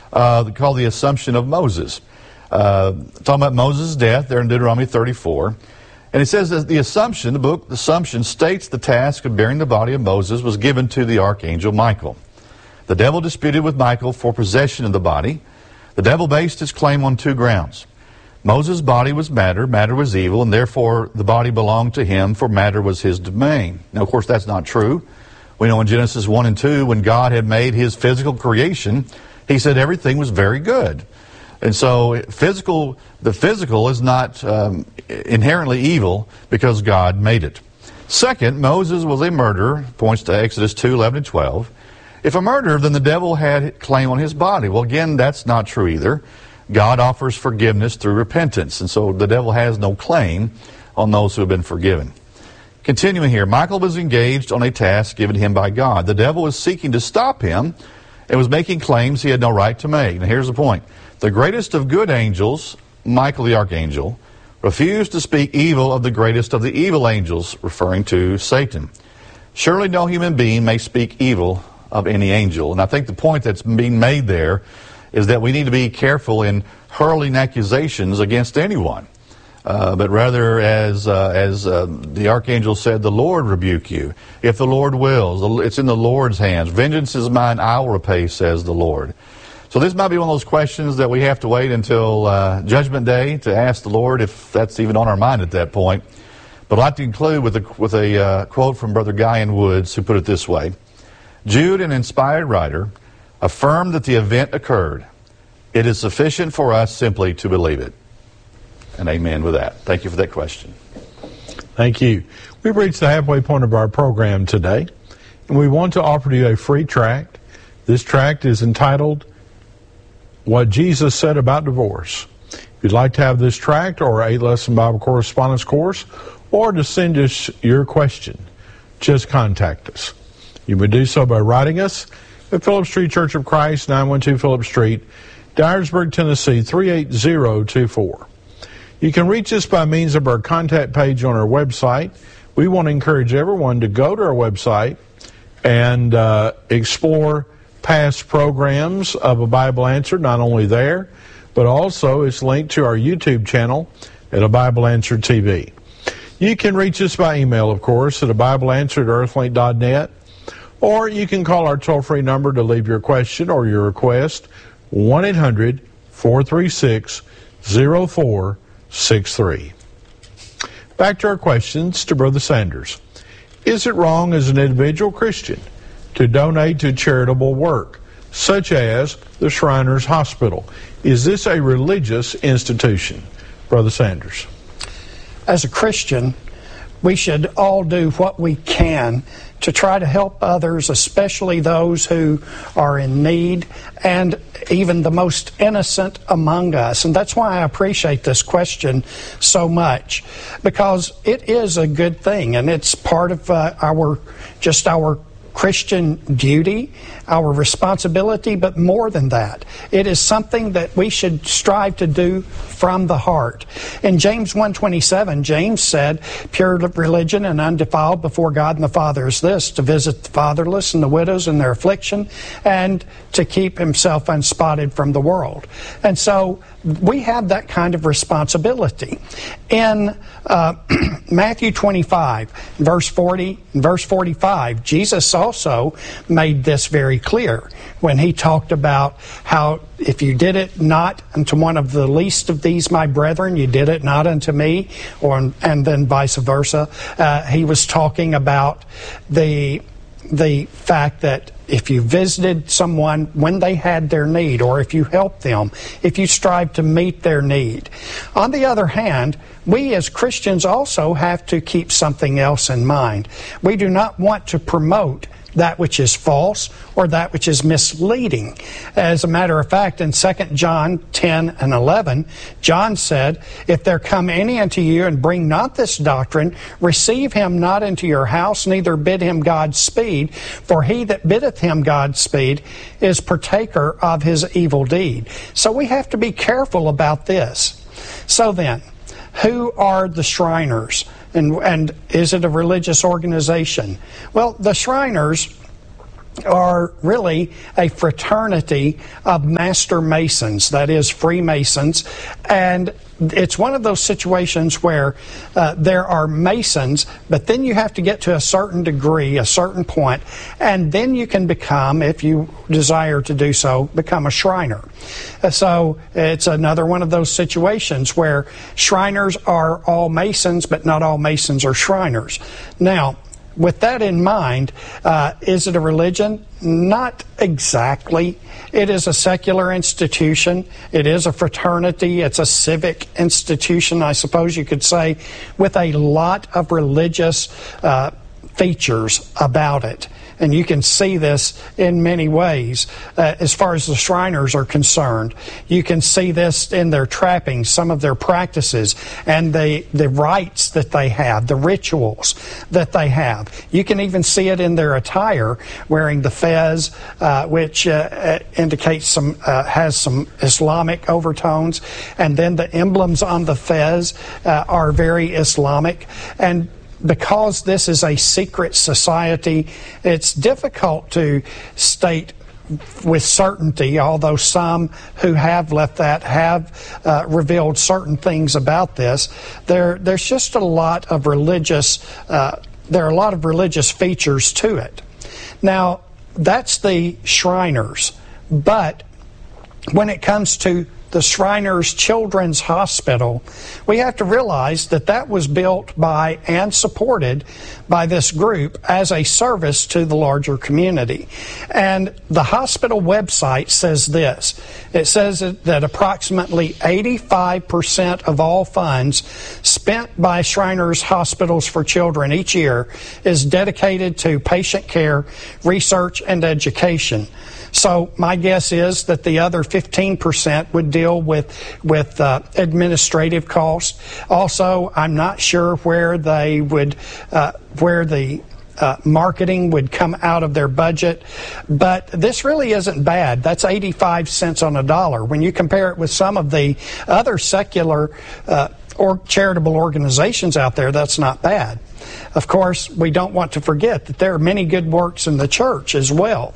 called the Assumption of Moses. Talking about Moses' death there in Deuteronomy 34. And it says that the book Assumption states the task of bearing the body of Moses was given to the archangel Michael. The devil disputed with Michael for possession of the body. The devil based his claim on two grounds. Moses' body was matter was evil, and therefore the body belonged to him, for matter was his domain. Now, of course, that's not true. We know in Genesis 1 and 2, when God had made his physical creation, he said everything was very good. And so the physical is not inherently evil because God made it. Second, Moses was a murderer, points to Exodus 2, 11 and 12. If a murderer, then the devil had claim on his body. Well, again, that's not true either. God offers forgiveness through repentance, and so the devil has no claim on those who have been forgiven. Continuing here, Michael was engaged on a task given him by God. The devil was seeking to stop him and was making claims he had no right to make. Now here's the point. The greatest of good angels, Michael the archangel, refused to speak evil of the greatest of the evil angels, referring to Satan. Surely no human being may speak evil of any angel. And I think the point that's being made there is that we need to be careful in hurling accusations against anyone. But rather, as the archangel said, the Lord rebuke you. If the Lord wills, it's in the Lord's hands. Vengeance is mine, I will repay, says the Lord. So this might be one of those questions that we have to wait until Judgment Day to ask the Lord if that's even on our mind at that point. But I'd like to conclude with a quote from Brother Guyan Woods, who put it this way. Jude, an inspired writer, affirmed that the event occurred. It is sufficient for us simply to believe it. And amen with that. Thank you for that question. Thank you. We've reached the halfway point of our program today, and we want to offer to you a free tract. This tract is entitled, What Jesus Said About Divorce. If you'd like to have this tract or a 8-lesson Bible correspondence course, or to send us your question, just contact us. You may do so by writing us at Phillips Street Church of Christ, 912 Phillips Street, Dyersburg, Tennessee, 38024. You can reach us by means of our contact page on our website. We want to encourage everyone to go to our website and explore past programs of A Bible Answered, not only there, but also it's linked to our YouTube channel at A Bible Answered TV. You can reach us by email, of course, at abibleanswered@earthlink.net, or you can call our toll-free number to leave your question or your request, 1-800-436-0463. Back to our questions to Brother Sanders. Is it wrong as an individual Christian to donate to charitable work, such as the Shriners Hospital? Is this a religious institution? Brother Sanders. As a Christian, we should all do what we can to try to help others, especially those who are in need and even the most innocent among us. And that's why I appreciate this question so much, because it is a good thing, and it's part of our Christian duty, our responsibility, but more than that, it is something that we should strive to do from the heart. In James 1:27, James said, pure religion and undefiled before God and the Father is this, to visit the fatherless and the widows in their affliction, and to keep himself unspotted from the world. And so we have that kind of responsibility. In Matthew 25, verse 40 and verse 45, Jesus also made this very clear when he talked about how if you did it not unto one of the least of these my brethren, you did it not unto me, and then vice versa. He was talking about the fact that if you visited someone when they had their need, or if you helped them, if you strive to meet their need. On the other hand, we as Christians also have to keep something else in mind. We do not want to promote that which is false or that which is misleading. As a matter of fact, in 2 John 10 and 11, John said, if there come any unto you and bring not this doctrine, receive him not into your house, neither bid him Godspeed, for he that biddeth him Godspeed is partaker of his evil deed. So we have to be careful about this. So then, who are the Shriners? And is it a religious organization? Well, the Shriners are really a fraternity of master masons, that is, Freemasons, and it's one of those situations where there are Masons, but then you have to get to a certain degree, a certain point, and then you can become, if you desire to do so, become a Shriner. So it's another one of those situations where Shriners are all Masons, but not all Masons are Shriners. Now, with that in mind, is it a religion? Not exactly. It is a secular institution. It is a fraternity. It's a civic institution, I suppose you could say, with a lot of religious features about it. And you can see this in many ways as far as the Shriners are concerned. You can see this in their trappings, some of their practices, and the rites that they have, the rituals that they have. You can even see it in their attire, wearing the fez, which indicates has some Islamic overtones, and then the emblems on the fez are very Islamic. And because this is a secret society, it's difficult to state with certainty, although some who have left that have revealed certain things about this. There's just a lot of religious, there are a lot of religious features to it. Now, that's the Shriners, but when it comes to the Shriners Children's Hospital, we have to realize that that was built by and supported by this group as a service to the larger community. And the hospital website says this. It says that approximately 85% of all funds spent by Shriners Hospitals for Children each year is dedicated to patient care, research, and education. So my guess is that the other 15% would deal with administrative costs. Also, I'm not sure where they would where the marketing would come out of their budget, but this really isn't bad. That's 85 cents on a dollar. When you compare it with some of the other secular or charitable organizations out there, that's not bad. Of course, we don't want to forget that there are many good works in the church as well.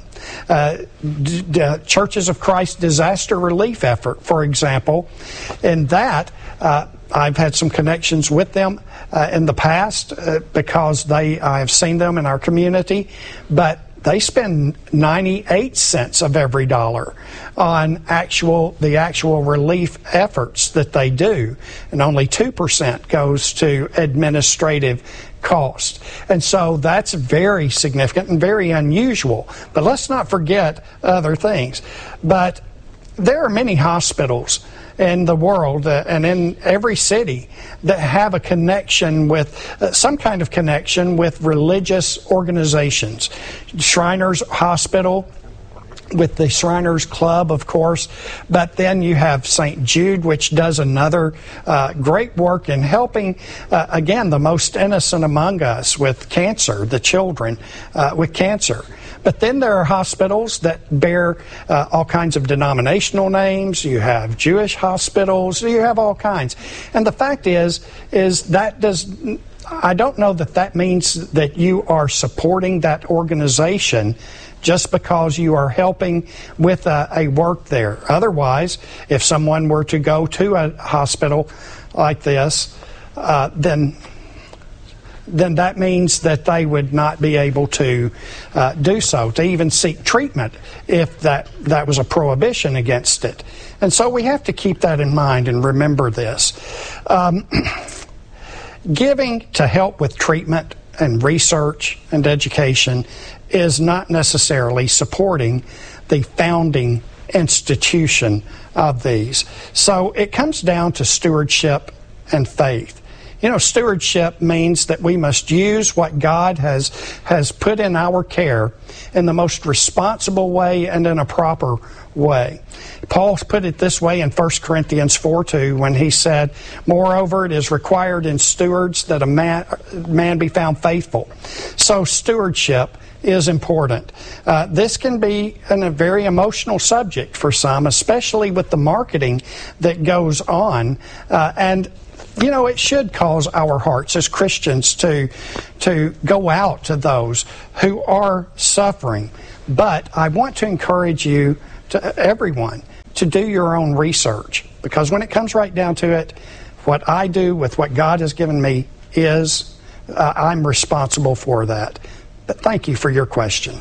Churches of Christ Disaster Relief Effort, for example, in that I've had some connections with them in the past because I have seen them in our community, but they spend 98 cents of every dollar on the actual relief efforts that they do, and only 2% goes to administrative cost. And so that's very significant and very unusual. But let's not forget other things. But there are many hospitals in the world and in every city that have a connection with some kind of connection with religious organizations. Shriners Hospital with the Shriners Club, of course, but then you have St. Jude, which does another great work in helping, again, the most innocent among us with cancer, the children with cancer. But then there are hospitals that bear all kinds of denominational names. You have Jewish hospitals. You have all kinds. And the fact is that I don't know that means that you are supporting that organization just because you are helping with a work there. Otherwise, if someone were to go to a hospital like this, then that means that they would not be able to do so, to even seek treatment if that was a prohibition against it. And so we have to keep that in mind and remember this. Giving to help with treatment and research and education is not necessarily supporting the founding institution of these. So it comes down to stewardship and faith. You know, stewardship means that we must use what God has put in our care in the most responsible way and in a proper way. Paul put it this way in 1 Corinthians 4:2 when he said, "Moreover, it is required in stewards that a man be found faithful." So stewardship is important. This can be a very emotional subject for some, especially with the marketing that goes on. And it should cause our hearts as Christians to go out to those who are suffering. But I want to encourage you, to everyone, to do your own research. Because when it comes right down to it, what I do with what God has given me is I'm responsible for that. But thank you for your question.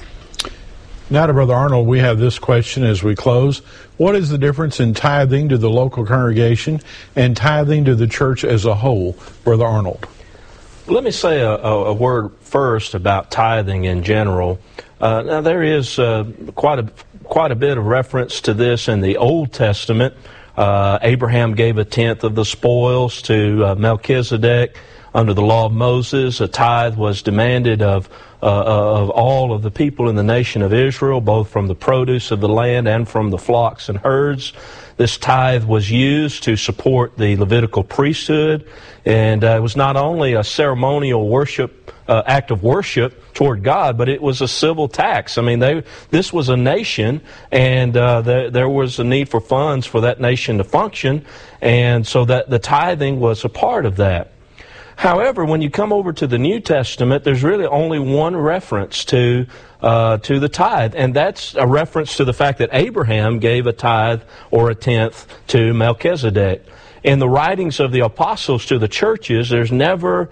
Now to Brother Arnold, we have this question as we close. What is the difference in tithing to the local congregation and tithing to the church as a whole, Brother Arnold? Let me say a word first about tithing in general. Now there is quite a bit of reference to this in the Old Testament. Abraham gave a tenth of the spoils to Melchizedek. Under the law of Moses, a tithe was demanded of all of the people in the nation of Israel, both from the produce of the land and from the flocks and herds. This tithe was used to support the Levitical priesthood, and it was not only a ceremonial act of worship toward God, but it was a civil tax. I mean, this was a nation, and there was a need for funds for that nation to function, and so that the tithing was a part of that. However, when you come over to the New Testament, there's really only one reference to the tithe, and that's a reference to the fact that Abraham gave a tithe or a tenth to Melchizedek. In the writings of the apostles to the churches, there's never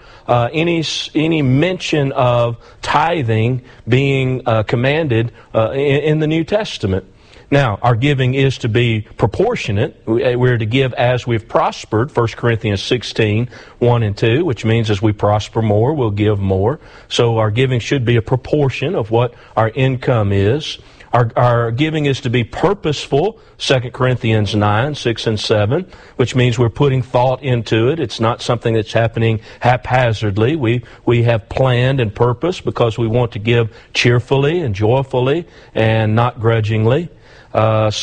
any mention of tithing being commanded in the New Testament. Now, our giving is to be proportionate. We're to give as we've prospered, 1 Corinthians 16, 1 and 2, which means as we prosper more, we'll give more. So our giving should be a proportion of what our income is. Our giving is to be purposeful, 2 Corinthians 9, 6 and 7, which means we're putting thought into it. It's not something that's happening haphazardly. We have planned and purpose because we want to give cheerfully and joyfully and not grudgingly. I'm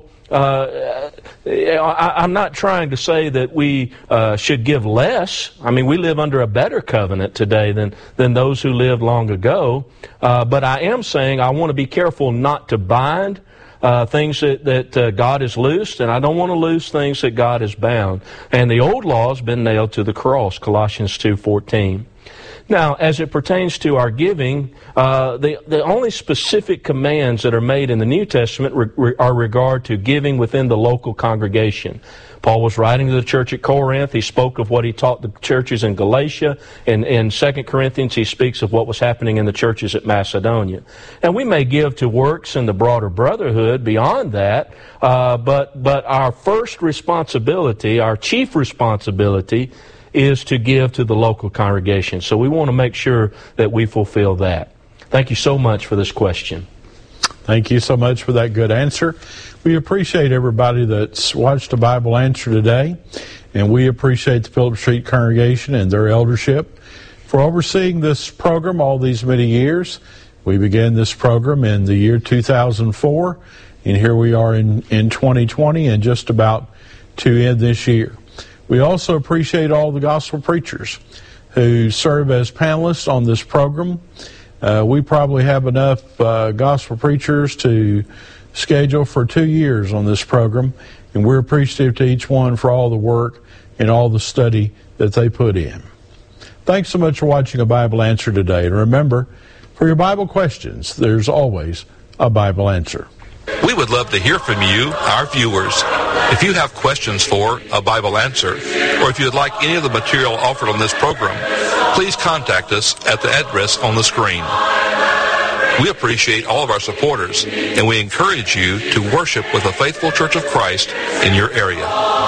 not trying to say that we should give less. I mean, we live under a better covenant today than those who lived long ago. But I am saying I want to be careful not to bind things that God has loosed, and I don't want to loose things that God has bound. And the old law has been nailed to the cross, Colossians 2:14. Now, as it pertains to our giving, the only specific commands that are made in the New Testament are regard to giving within the local congregation. Paul was writing to the church at Corinth. He spoke of what he taught the churches in Galatia. In 2 Corinthians, he speaks of what was happening in the churches at Macedonia. And we may give to works in the broader brotherhood beyond that, but our first responsibility, our chief responsibility, is to give to the local congregation. So we want to make sure that we fulfill that. Thank you so much for this question. Thank you so much for that good answer. We appreciate everybody that's watched the Bible Answer today, and we appreciate the Phillip Street congregation and their eldership for overseeing this program all these many years. We began this program in the year 2004, and here we are in 2020 and just about to end this year. We also appreciate all the gospel preachers who serve as panelists on this program. We probably have enough gospel preachers to schedule for 2 years on this program, and we're appreciative to each one for all the work and all the study that they put in. Thanks so much for watching A Bible Answer today. And remember, for your Bible questions, there's always a Bible answer. We would love to hear from you, our viewers. If you have questions for A Bible Answer, or if you'd like any of the material offered on this program, please contact us at the address on the screen. We appreciate all of our supporters, and we encourage you to worship with a faithful Church of Christ in your area.